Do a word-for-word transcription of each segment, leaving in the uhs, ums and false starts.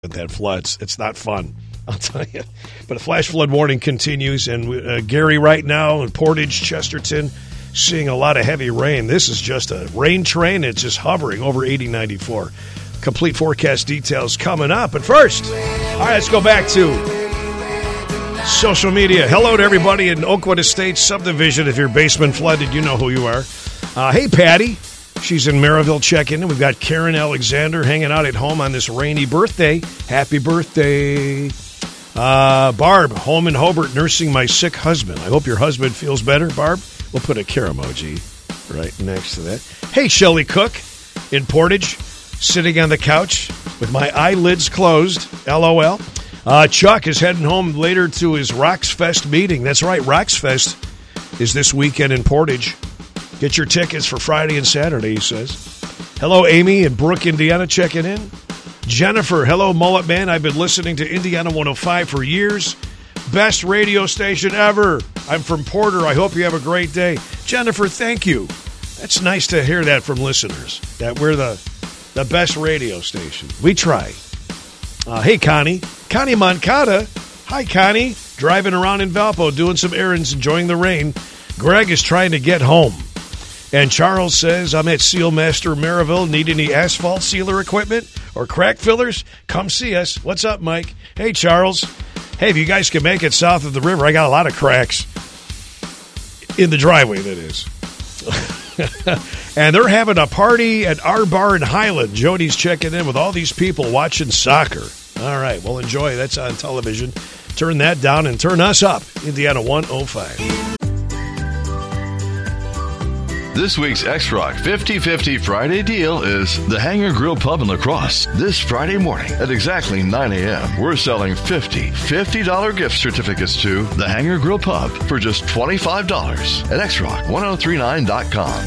that floods. It's not fun, I'll tell you. But a flash flood warning continues, and uh, Gary right now in Portage, Chesterton, seeing a lot of heavy rain. This is just a rain train. It's just hovering over eighty ninety-four. Complete forecast details coming up. But first, all right, let's go back to social media. Hello to everybody in Oakwood Estates subdivision. If your basement flooded, you know who you are. Uh, hey, Patty. She's in Maryville checking in. We've got Karen Alexander hanging out at home on this rainy birthday. Happy birthday. Uh, Barb, home in Hobart, nursing my sick husband. I hope your husband feels better, Barb. We'll put a care emoji right next to that. Hey, Shelley Cook in Portage, sitting on the couch with my eyelids closed, LOL. Uh, Chuck is heading home later to his Rocks Fest meeting. That's right, Rocks Fest is this weekend in Portage. Get your tickets for Friday and Saturday, he says. Hello, Amy in Brook, Indiana, checking in. Jennifer, hello, Mullet Man. I've been listening to Indiana one oh five for years. Best radio station ever. I'm from Porter. I hope you have a great day. Jennifer, thank you. That's nice to hear that from listeners, that we're the, the best radio station. We try. Uh, hey, Connie. Connie Moncada. Hi, Connie. Driving around in Valpo, doing some errands, enjoying the rain. Greg is trying to get home. And Charles says, I'm at Seal Master Maryville. Need any asphalt sealer equipment or crack fillers? Come see us. What's up, Mike? Hey, Charles. Hey, if you guys can make it south of the river, I got a lot of cracks in the driveway, that is. And they're having a party at our bar in Highland. Jody's checking in with all these people watching soccer. All right, well, enjoy. That's on television. Turn that down and turn us up. Indiana one oh five. This week's X-Rock fifty fifty Friday deal is the Hangar Grill Pub in La Crosse. This Friday morning at exactly nine a.m., we're selling fifty fifty dollars gift certificates to the Hangar Grill Pub for just twenty-five dollars at X Rock ten thirty-nine dot com.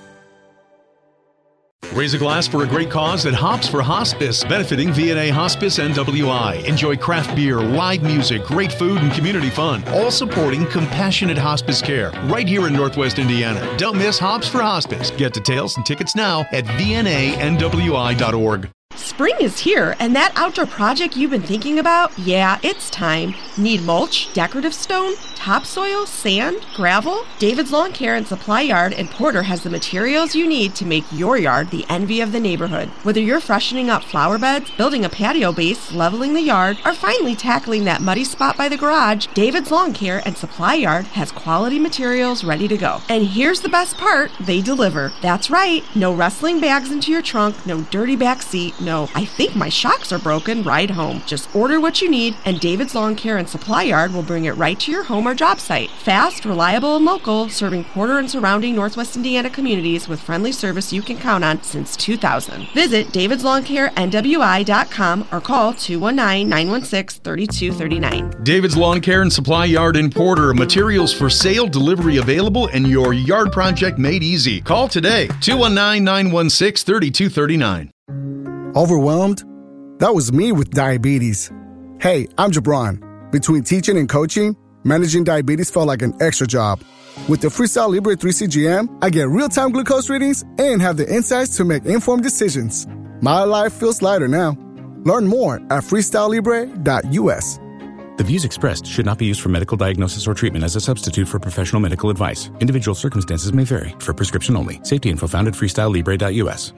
Raise a glass for a great cause at Hops for Hospice, benefiting V N A Hospice N W I. Enjoy craft beer, live music, great food, and community fun, all supporting compassionate hospice care right here in Northwest Indiana. Don't miss Hops for Hospice. Get details and tickets now at V N A N W I dot org. Spring is here, and that outdoor project you've been thinking about, yeah, it's time. Need mulch, decorative stone, topsoil, sand, gravel? David's Lawn Care and Supply Yard in Porter has the materials you need to make your yard the envy of the neighborhood. Whether you're freshening up flower beds, building a patio base, leveling the yard, or finally tackling that muddy spot by the garage, David's Lawn Care and Supply Yard has quality materials ready to go. And here's the best part, they deliver. That's right, no wrestling bags into your trunk, no dirty back seat, no, I think my shocks are broken, ride home. Just order what you need, and David's Lawn Care and Supply Yard will bring it right to your home or job site. Fast, reliable, and local, serving Porter and surrounding Northwest Indiana communities with friendly service you can count on since two thousand. Visit davids lawn care N W I dot com or call two one nine, nine one six, three two three nine. David's Lawn Care and Supply Yard in Porter. Materials for sale, delivery available, and your yard project made easy. Call today, two one nine, nine one six, three two three nine. Overwhelmed? That was me with diabetes. Hey, I'm Jabron. Between teaching and coaching, managing diabetes felt like an extra job. With the Freestyle Libre three C G M, I get real-time glucose readings and have the insights to make informed decisions. My life feels lighter now. Learn more at freestyle libre dot U S. The views expressed should not be used for medical diagnosis or treatment as a substitute for professional medical advice. Individual circumstances may vary. For prescription only. Safety info found at freestyle libre dot U S.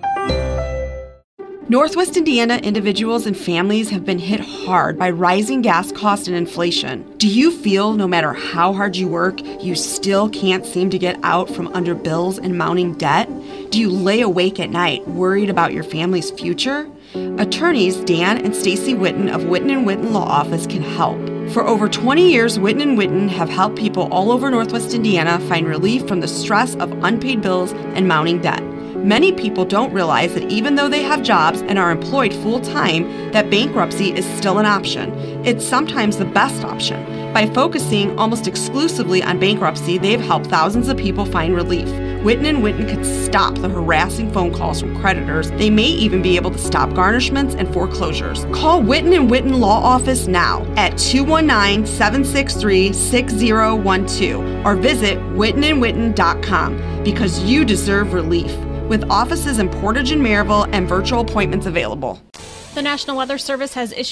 Northwest Indiana individuals and families have been hit hard by rising gas costs and inflation. Do you feel no matter how hard you work, you still can't seem to get out from under bills and mounting debt? Do you lay awake at night worried about your family's future? Attorneys Dan and Stacy Witten of Witten and Witten Law Office can help. For over twenty years, Witten and Witten have helped people all over Northwest Indiana find relief from the stress of unpaid bills and mounting debt. Many people don't realize that even though they have jobs and are employed full-time, that bankruptcy is still an option. It's sometimes the best option. By focusing almost exclusively on bankruptcy, they've helped thousands of people find relief. Witten and Witten could stop the harassing phone calls from creditors. They may even be able to stop garnishments and foreclosures. Call Witten and Witten Law Office now at two one nine, seven six three, six zero one two or visit witten and witten dot com because you deserve relief. With offices in Portage and Maryville and virtual appointments available. The National Weather Service has issued